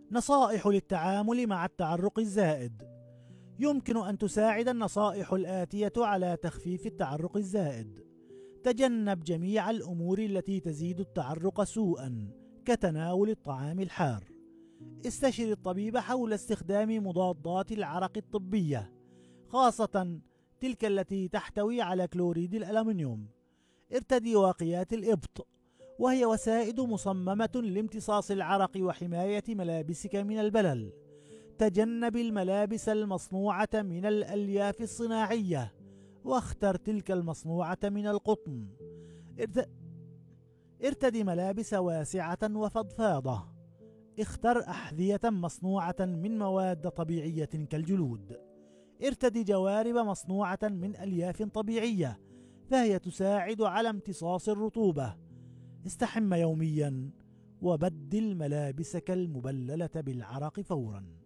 نصائح للتعامل مع التعرق الزائد. يمكن أن تساعد النصائح الآتية على تخفيف التعرق الزائد. تجنب جميع الأمور التي تزيد التعرق سوءا كتناول الطعام الحار. استشر الطبيب حول استخدام مضادات العرق الطبية، خاصة تلك التي تحتوي على كلوريد الألمنيوم. ارتدي واقيات الإبط، وهي وسائد مصممة لامتصاص العرق وحماية ملابسك من البلل. تجنب الملابس المصنوعة من الألياف الصناعية، واختر تلك المصنوعة من القطن. ارتدي ملابس واسعة وفضفاضة. اختر أحذية مصنوعة من مواد طبيعية كالجلود. ارتدي جوارب مصنوعة من ألياف طبيعية، فهي تساعد على امتصاص الرطوبة. استحم يوميا، وبدل ملابسك المبللة بالعرق فورا.